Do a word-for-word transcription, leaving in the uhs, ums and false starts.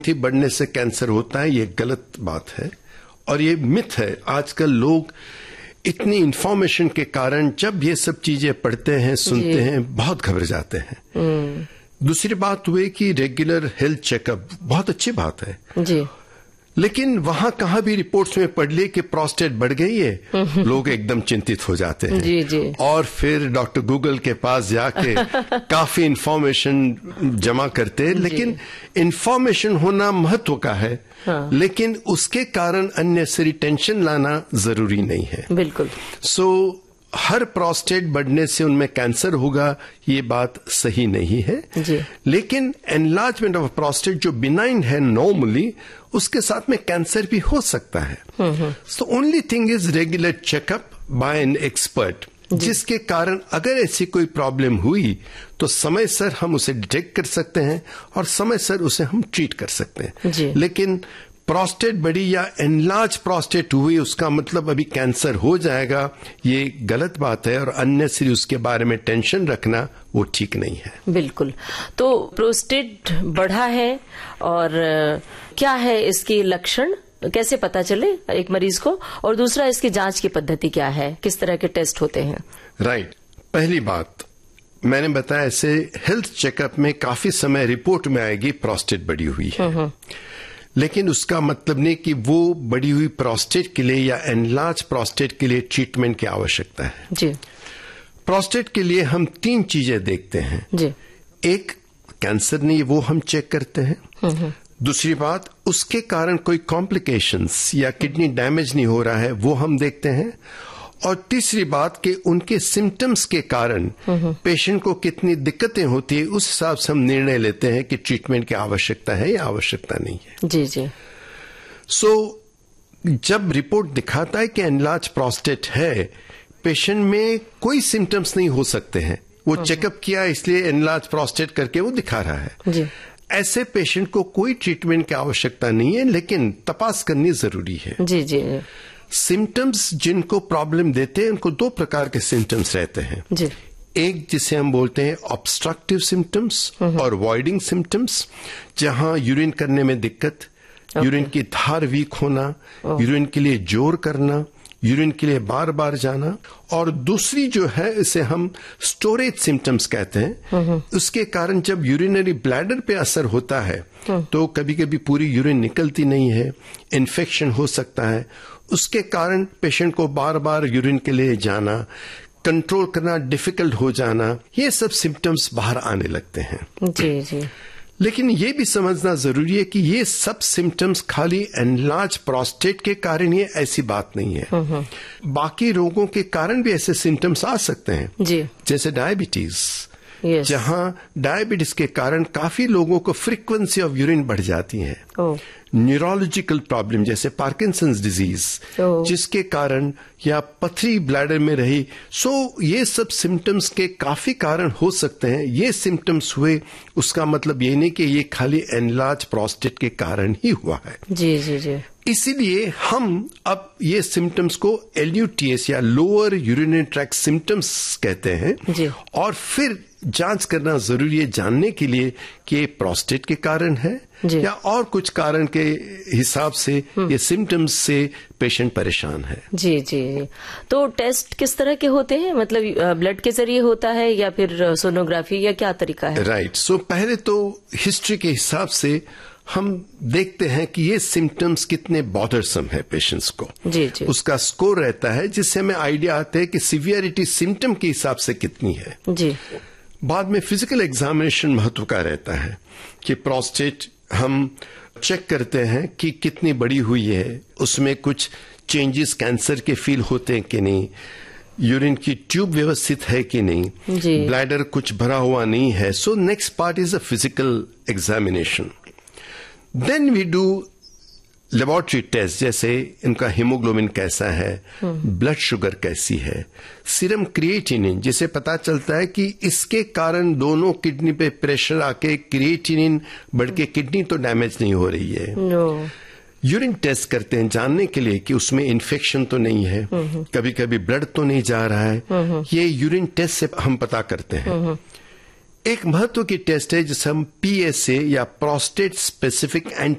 थी बढ़ने से कैंसर होता है, ये गलत बात है और ये मिथ है। आजकल लोग इतनी इंफॉर्मेशन के कारण जब ये सब चीजें पढ़ते हैं, सुनते हैं, बहुत घबरा जाते हैं। दूसरी बात हुई कि रेगुलर हेल्थ चेकअप बहुत अच्छी बात है जी, लेकिन वहां कहीं भी रिपोर्ट्स में पढ़ लिए कि प्रोस्टेट बढ़ गई है, लोग एकदम चिंतित हो जाते हैं जी जी। और फिर डॉक्टर गूगल के पास जाके काफी इंफॉर्मेशन जमा करते हैं। लेकिन इंफॉर्मेशन होना महत्व का है, हाँ। लेकिन उसके कारण अननेसेसरी टेंशन लाना जरूरी नहीं है। बिल्कुल। सो so, हर प्रोस्टेट बढ़ने से उनमें कैंसर होगा ये बात सही नहीं है जी। लेकिन एनलार्जमेंट ऑफ प्रोस्टेट जो बिनाइन है नॉर्मली, उसके साथ में कैंसर भी हो सकता है। So only thing is regular checkup bye an expert, जिसके कारण अगर ऐसी कोई प्रॉब्लम हुई तो समय सर हम उसे डिटेक्ट कर सकते हैं और समय सर उसे हम ट्रीट कर सकते हैं जी। लेकिन प्रोस्टेट बड़ी या एनलार्ज प्रोस्टेट हुई उसका मतलब अभी कैंसर हो जाएगा, ये गलत बात है और अननेसेसरी उसके बारे में टेंशन रखना वो ठीक नहीं है। बिल्कुल। तो प्रोस्टेट बढ़ा है और क्या है इसके लक्षण, कैसे पता चले एक मरीज को, और दूसरा इसकी जांच की पद्धति क्या है, किस तरह के टेस्ट होते हैं? Right right. पहली बात मैंने बताया, ऐसे हेल्थ चेकअप में काफी समय रिपोर्ट में आएगी प्रोस्टेट बढ़ी हुई है, लेकिन उसका मतलब नहीं कि वो बढ़ी हुई प्रोस्टेट के लिए या एनलार्ज प्रोस्टेट के लिए ट्रीटमेंट की आवश्यकता है जी। प्रोस्टेट के लिए हम तीन चीजें देखते हैं जी। एक, कैंसर नहीं वो हम चेक करते हैं। दूसरी बात, उसके कारण कोई कॉम्प्लिकेशंस या किडनी डैमेज नहीं हो रहा है वो हम देखते हैं। और तीसरी बात कि उनके सिम्टम्स के कारण पेशेंट को कितनी दिक्कतें होती है, उस हिसाब से हम निर्णय लेते हैं कि ट्रीटमेंट की आवश्यकता है या आवश्यकता नहीं है जी जी। सो so, जब रिपोर्ट दिखाता है कि एनलार्ज प्रोस्टेट है, पेशेंट में कोई सिम्टम्स नहीं हो सकते हैं, वो चेकअप किया इसलिए एनलार्ज प्रोस्टेट करके वो दिखा रहा है जी। ऐसे पेशेंट को कोई ट्रीटमेंट की आवश्यकता नहीं है, लेकिन तपास करनी जरूरी है जी जी। सिम्टम्स जिनको प्रॉब्लम देते हैं उनको दो प्रकार के सिम्टम्स रहते हैं जी। एक जिसे हम बोलते हैं ऑब्स्ट्रक्टिव सिम्टम्स और वॉइडिंग सिम्टम्स, जहां यूरिन करने में दिक्कत, यूरिन की धार वीक होना, यूरिन के लिए जोर करना, यूरिन के लिए बार बार जाना। और दूसरी जो है इसे हम स्टोरेज सिम्टम्स कहते हैं, उसके कारण जब यूरिनरी ब्लैडर पे असर होता है तो कभी कभी पूरी यूरिन निकलती नहीं है, इन्फेक्शन हो सकता है, उसके कारण पेशेंट को बार बार यूरिन के लिए जाना, कंट्रोल करना डिफिकल्ट हो जाना, ये सब सिम्टम्स बाहर आने लगते हैं जी जी। लेकिन ये भी समझना जरूरी है कि ये सब सिम्टम्स खाली एनलार्ज प्रोस्टेट के कारण ही, ऐसी बात नहीं है। बाकी रोगों के कारण भी ऐसे सिम्टम्स आ सकते हैं जी। जैसे डायबिटीज yes. जहां डायबिटीज के कारण काफी लोगों को फ्रीक्वेंसी ऑफ यूरिन बढ़ जाती है। oh. न्यूरोलॉजिकल प्रॉब्लम जैसे पार्किंसंस डिजीज oh. जिसके कारण या पथरी ब्लैडर में रही, सो ये सब सिम्टम्स के काफी कारण हो सकते हैं। ये सिम्टम्स हुए उसका मतलब ये नहीं कि ये खाली एनलार्ज प्रोस्टेट के कारण ही हुआ है जी जी जी। इसीलिए हम अब ये सिम्टम्स को एल यू टी एस या लोअर यूरिनरी ट्रैक्ट सिम्टम्स कहते हैं जी। और फिर जांच करना जरूरी है जानने के लिए कि प्रोस्टेट के कारण है या और कुछ कारण के हिसाब से ये सिम्टम्स से पेशेंट परेशान है जी जी। तो टेस्ट किस तरह के होते हैं, मतलब ब्लड के जरिए होता है या फिर सोनोग्राफी, या क्या तरीका है? Right right. सो so, पहले तो हिस्ट्री के हिसाब से हम देखते हैं कि ये सिम्टम्स कितने बॉदरसम है पेशेंट्स को जी जी। उसका स्कोर रहता है जिससे हमें आइडिया आता है कि सिवियरिटी सिम्टम के हिसाब से कितनी है जी। बाद में फिजिकल एग्जामिनेशन महत्व का रहता है कि प्रोस्टेट हम चेक करते हैं कि कितनी बड़ी हुई है, उसमें कुछ चेंजेस कैंसर के फील होते हैं कि नहीं, यूरिन की ट्यूब व्यवस्थित है कि नहीं, ब्लैडर कुछ भरा हुआ नहीं है। So next part is a physical examination. Then we do laboratory test, जैसे इनका हीमोग्लोबिन कैसा है, ब्लड शुगर कैसी है, सीरम क्रिएटिनिन, जिसे पता चलता है कि इसके कारण दोनों किडनी पे प्रेशर आके क्रिएटिनिन बढ़ के किडनी तो डैमेज नहीं हो रही है। no. यूरिन टेस्ट करते हैं जानने के लिए कि उसमें इन्फेक्शन तो नहीं है, कभी कभी ब्लड तो नहीं जा रहा है, ये यूरिन टेस्ट से हम पता करते हैं। एक महत्व की टेस्ट है जिसे हम पी एस ए या प्रोस्टेट स्पेसिफिक